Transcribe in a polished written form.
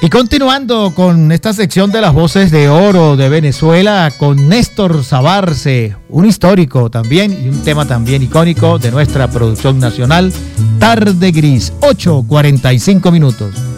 Y continuando con esta sección de las voces de oro de Venezuela, con Néstor Sabarce, un histórico también y un tema también icónico de nuestra producción nacional, Tarde Gris, 8:45 minutos.